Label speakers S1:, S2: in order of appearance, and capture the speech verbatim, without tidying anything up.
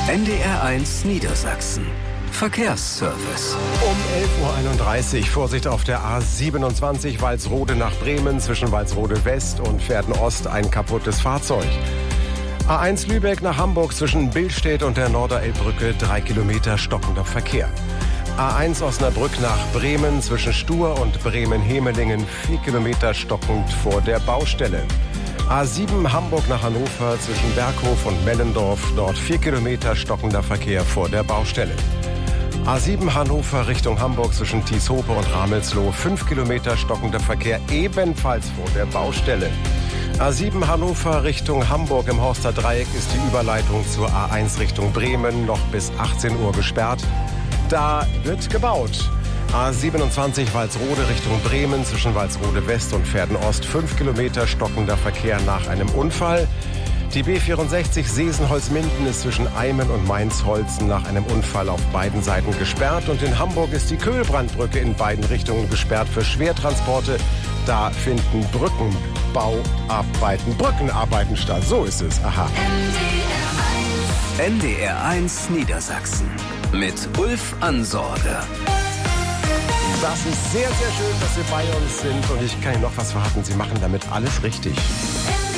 S1: N D R eins Niedersachsen. Verkehrsservice.
S2: Um elf Uhr einunddreißig, Vorsicht auf der A siebenundzwanzig, Walsrode nach Bremen, zwischen Walsrode West und Verden Ost ein kaputtes Fahrzeug. A eins Lübeck nach Hamburg zwischen Billstedt und der Norderelbbrücke, drei Kilometer stockender Verkehr. A eins Osnabrück nach Bremen zwischen Stur und Bremen-Hemelingen, vier Kilometer stockend vor der Baustelle. A sieben Hamburg nach Hannover zwischen Berghof und Mellendorf, dort vier Kilometer stockender Verkehr vor der Baustelle. A sieben Hannover Richtung Hamburg zwischen Tieshope und Ramelsloh, fünf Kilometer stockender Verkehr ebenfalls vor der Baustelle. A sieben Hannover Richtung Hamburg im Horster Dreieck ist die Überleitung zur A eins Richtung Bremen noch bis achtzehn Uhr gesperrt. Da wird gebaut. A siebenundzwanzig Walsrode Richtung Bremen zwischen Walsrode West und Verden Ost, fünf Kilometer stockender Verkehr nach einem Unfall. Die B vierundsechzig Seesen-Holzminden ist zwischen Eimen und Mainz-Holzen nach einem Unfall auf beiden Seiten gesperrt. Und in Hamburg ist die Köhlbrandbrücke in beiden Richtungen gesperrt für Schwertransporte. Da finden Brückenbauarbeiten, Brückenarbeiten statt. So ist es. Aha.
S1: N D R eins Niedersachsen mit Ulf Ansorge.
S2: Das ist sehr, sehr schön, dass Sie bei uns sind. Und ich kann Ihnen noch was verraten. Sie machen damit alles richtig.